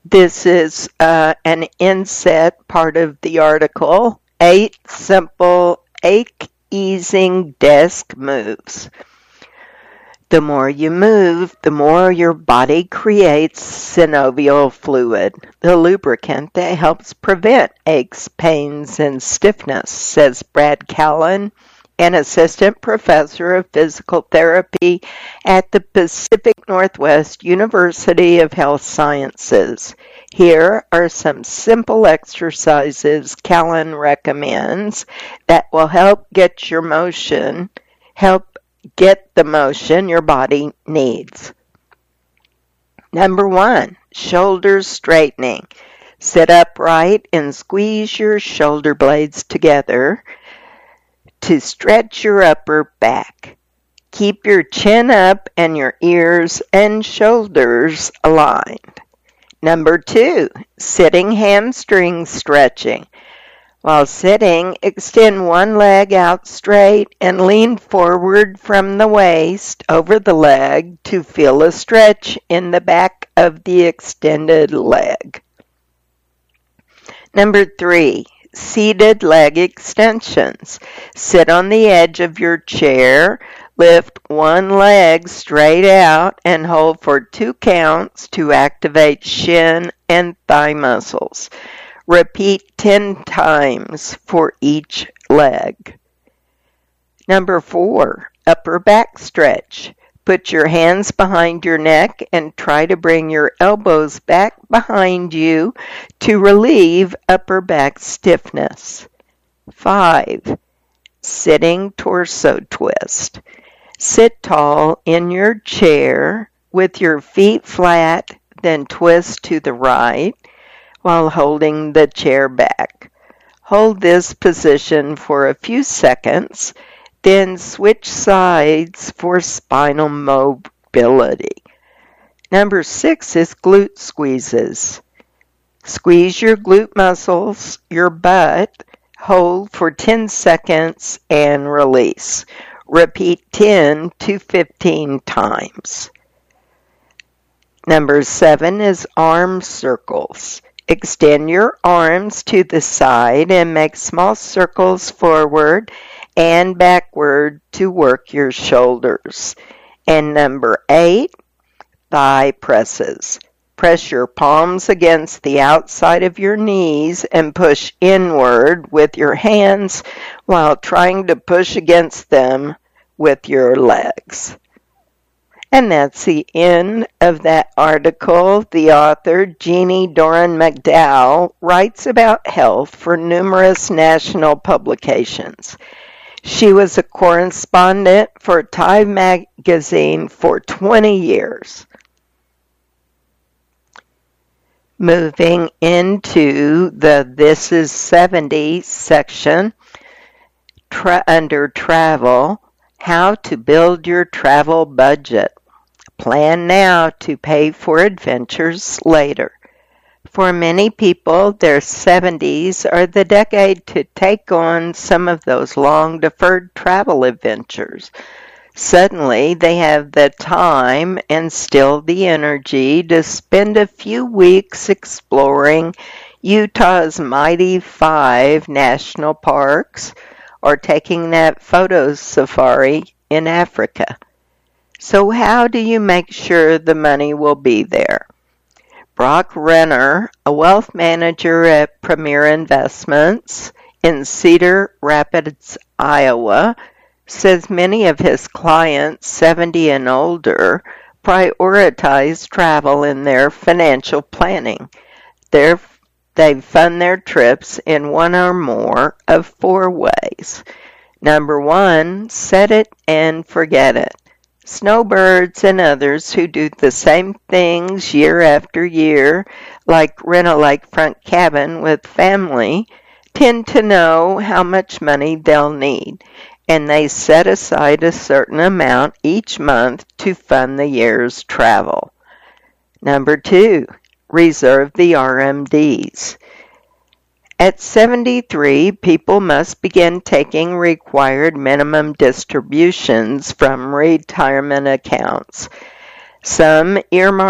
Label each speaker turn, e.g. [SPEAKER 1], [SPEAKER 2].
[SPEAKER 1] This is an inset part of the article, 8 simple ache-easing desk moves. The more you move, the more your body creates synovial fluid, the lubricant that helps prevent aches, pains, and stiffness, says Brad Callen, an assistant professor of physical therapy at the Pacific Northwest University of Health Sciences. Here are some simple exercises Callen recommends that will help get the motion your body needs. Number 1, shoulder straightening. Sit upright and squeeze your shoulder blades together to stretch your upper back. Keep your chin up and your ears and shoulders aligned. Number 2, sitting hamstring stretching. While sitting, extend one leg out straight and lean forward from the waist over the leg to feel a stretch in the back of the extended leg. Number 3, seated leg extensions. Sit on the edge of your chair, lift one leg straight out, and hold for 2 counts to activate shin and thigh muscles. Repeat 10 times for each leg. Number 4, upper back stretch. Put your hands behind your neck and try to bring your elbows back behind you to relieve upper back stiffness. 5, sitting torso twist. Sit tall in your chair with your feet flat, then twist to the right while holding the chair back. Hold this position for a few seconds, then switch sides for spinal mobility. Number 6 is glute squeezes. Squeeze your glute muscles, your butt, hold for 10 seconds and release. Repeat 10 to 15 times. Number 7 is arm circles. Extend your arms to the side and make small circles forward and backward to work your shoulders. And number 8, thigh presses. Press your palms against the outside of your knees and push inward with your hands while trying to push against them with your legs. And that's the end of that article. The author, Jeannie Doran McDowell, writes about health for numerous national publications. She was a correspondent for Time magazine for 20 years. Moving into the This is 70 section, under travel, how to build your travel budget. Plan now to pay for adventures later. For many people, their 70s are the decade to take on some of those long-deferred travel adventures. Suddenly, they have the time and still the energy to spend a few weeks exploring Utah's mighty 5 national parks or taking that photo safari in Africa. So how do you make sure the money will be there? Brock Renner, a wealth manager at Premier Investments in Cedar Rapids, Iowa, says many of his clients 70 and older prioritize travel in their financial planning. They fund their trips in one or more of 4 ways. Number 1, set it and forget it. Snowbirds and others who do the same things year after year, like rent a lakefront cabin with family, tend to know how much money they'll need, and they set aside a certain amount each month to fund the year's travel. Number 2, reserve the RMDs. At 73, people must begin taking required minimum distributions from retirement accounts. Some earmark